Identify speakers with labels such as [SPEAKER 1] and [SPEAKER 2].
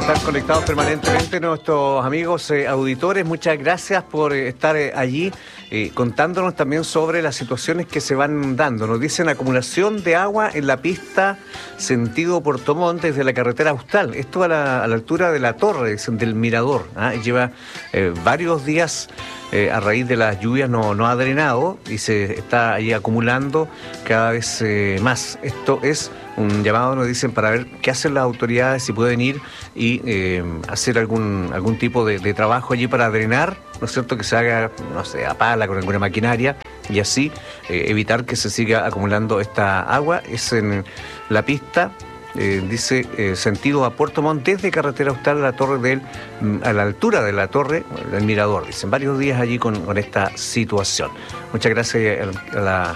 [SPEAKER 1] están conectados permanentemente nuestros amigos auditores. Muchas gracias por estar allí contándonos también sobre las situaciones que se van dando. Nos dicen acumulación de agua en la pista sentido Puerto Montt desde la carretera Austral. Esto a la altura de la torre, dicen, del mirador. Lleva varios días. A raíz de las lluvias no ha drenado y se está ahí acumulando cada vez más. Esto es un llamado, nos dicen, para ver qué hacen las autoridades, si pueden ir y hacer algún tipo de trabajo allí para drenar, ¿no es cierto?, que se haga, no sé, a pala con alguna maquinaria y así evitar que se siga acumulando esta agua. Es en la pista. Dice sentido a Puerto Montt desde carretera Austral a la altura de la torre del mirador. Dicen varios días allí con esta situación. Muchas gracias a la